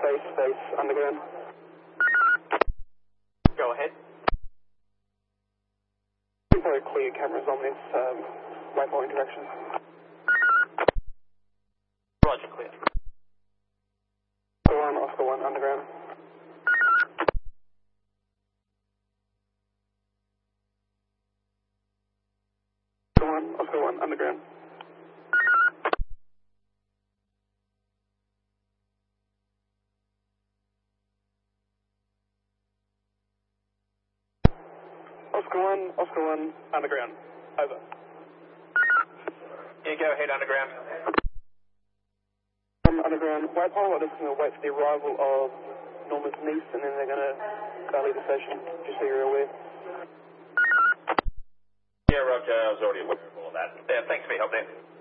Space, underground. Go ahead. Very clear cameras on this waypoint direction. Roger, clear. Oscar 1, underground. Oscar 1, underground. Oscar 1, underground. Over. Yeah, go ahead, underground. Underground waypole, we're just going to wait for the arrival of Norman's niece and then they're going to leave the station, just so you're aware. Yeah, Roger, I was already aware of all that. Yeah, thanks for your help there.